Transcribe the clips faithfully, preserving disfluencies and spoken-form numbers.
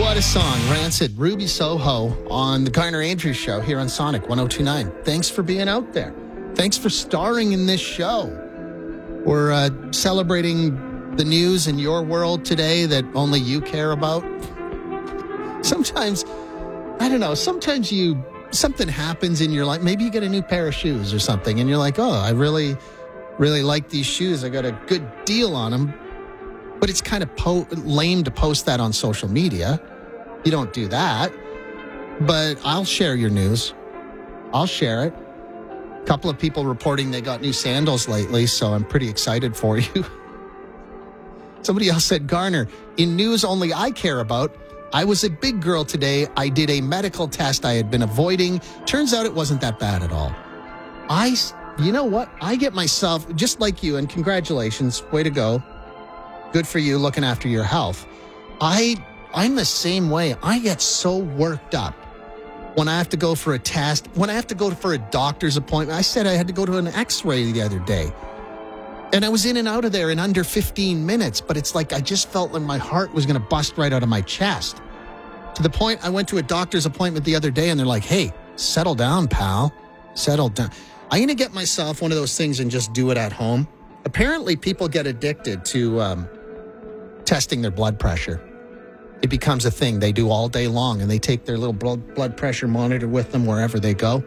What a song. Rancid, Ruby Soho on the Garner Andrews Show here on Sonic one oh two point nine. Thanks for being out there. Thanks for starring in this show. We're uh, celebrating the news in your world today that only you care about. Sometimes, I don't know, sometimes you, something happens in your life. Maybe you get a new pair of shoes or something and you're like, oh, I really, really like these shoes. I got a good deal on them. But it's kind of po- lame to post that on social media. You don't do that. But I'll share your news. I'll share it. A couple of people reporting they got new sandals lately, so I'm pretty excited for you. Somebody else said, Garner, in news only I care about, I was a big girl today. I did a medical test I had been avoiding. Turns out it wasn't that bad at all. I, you know what? I get myself, just like you, and congratulations, way to go. Good for you looking after your health. I, I'm the same way. I get so worked up when I have to go for a test, when I have to go for a doctor's appointment. I said I had to go to an x-ray the other day. And I was in and out of there in under fifteen minutes, but it's like I just felt like my heart was going to bust right out of my chest. To the point I went to a doctor's appointment the other day and they're like, hey, settle down, pal. Settle down. I'm going to get myself one of those things and just do it at home. Apparently, people get addicted to um, testing their blood pressure. It becomes a thing they do all day long, and they take their little blood blood pressure monitor with them wherever they go.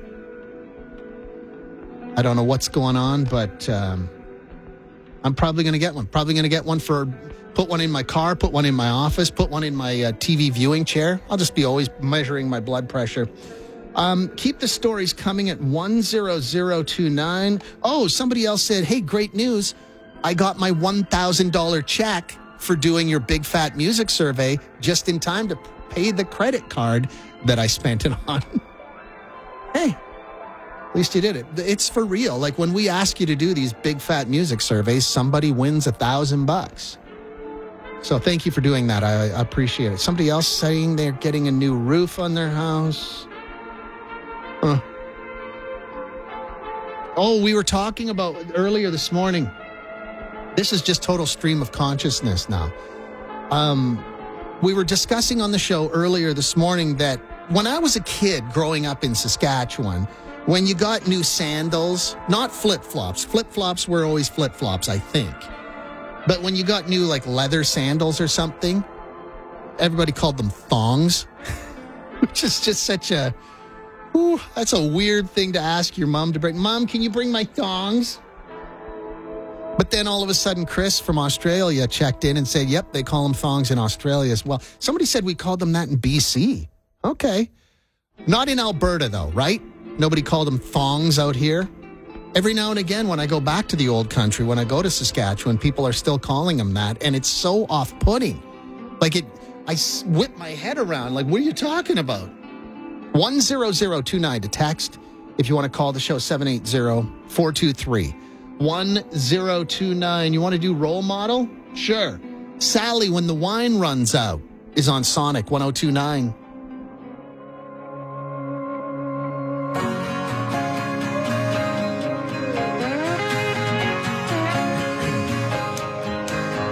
I don't know what's going on, but um, I'm probably going to get one. Probably going to get one for, put one in my car, put one in my office, put one in my uh, T V viewing chair. I'll just be always measuring my blood pressure. Um, keep the stories coming at one zero zero two nine. Oh, somebody else said, hey, great news. I got my one thousand dollars check for doing your big fat music survey just in time to pay the credit card that I spent it on. Hey, at least you did it. It's for real. Like when we ask you to do these big fat music surveys, somebody wins a thousand bucks. So thank you for doing that. I, I appreciate it. Somebody else saying they're getting a new roof on their house. Huh. Oh, we were talking about earlier this morning. This is just total stream of consciousness now. Um, we were discussing on the show earlier this morning that when I was a kid growing up in Saskatchewan, when you got new sandals, not flip-flops. Flip-flops were always flip-flops, I think. But when you got new like leather sandals or something, everybody called them thongs, which is just such a... Ooh, that's a weird thing to ask your mom to bring. Mom, can you bring my thongs? But then all of a sudden, Chris from Australia checked in and said, yep, they call them thongs in Australia as well. Somebody said we called them that in B C. Okay. Not in Alberta, though, right? Nobody called them thongs out here. Every now and again, when I go back to the old country, when I go to Saskatchewan, people are still calling them that. And it's so off-putting. Like, it, I whip my head around. Like, what are you talking about? one zero zero two nine to text. If you want to call the show, seven eight zero, four two three, one zero two nine. You want to do role model? Sure. Sally, when the wine runs out, is on Sonic one oh two point nine.